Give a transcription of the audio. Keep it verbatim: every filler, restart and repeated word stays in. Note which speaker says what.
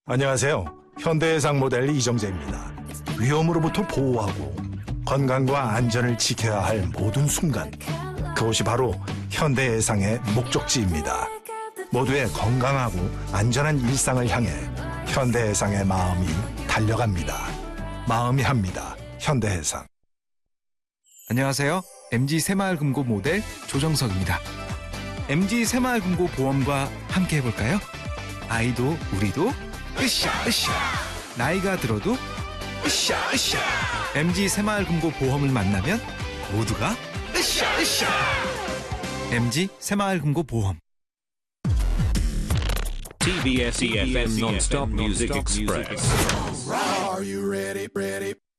Speaker 1: 안녕하세요. 현대해상 모델 이정재입니다. 위험으로부터 보호하고 건강과 안전을 지켜야 할 모든 순간, 그것이 바로 현대해상의 목적지입니다. 모두의 건강하고 안전한 일상을 향해 현대해상의 마음이 달려갑니다. 마음이 합니다. 현대해상.
Speaker 2: 안녕하세요. 엠지 새마을금고 모델 조정석입니다. 엠지 새마을금고 보험과 함께 해볼까요? 아이도 우리도 으쌰 으쌰, 나이가 들어도 으쌰 으쌰. 엠지 새마을금고 보험을 만나면 모두가 으쌰 으쌰. 엠지 새마을금고 보험.
Speaker 3: 티비에스 이에프엠 Non-Stop Music Express.
Speaker 4: Are you ready? Ready?